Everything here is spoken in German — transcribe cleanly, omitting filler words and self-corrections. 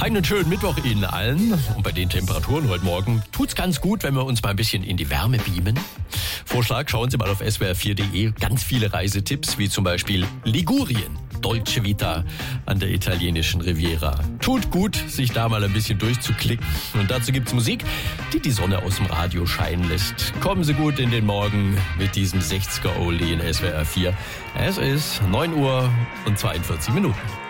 Einen schönen Mittwoch Ihnen allen. Und bei den Temperaturen heute Morgen tut's ganz gut, wenn wir uns mal ein bisschen in die Wärme beamen. Vorschlag, schauen Sie mal auf swr4.de. Ganz viele Reisetipps, wie zum Beispiel Ligurien, Dolce Vita an der italienischen Riviera. Tut gut, sich da mal ein bisschen durchzuklicken. Und dazu gibt's Musik, die die Sonne aus dem Radio scheinen lässt. Kommen Sie gut in den Morgen mit diesem 60er Oldie in SWR 4. Es ist 9 Uhr und 42 Minuten.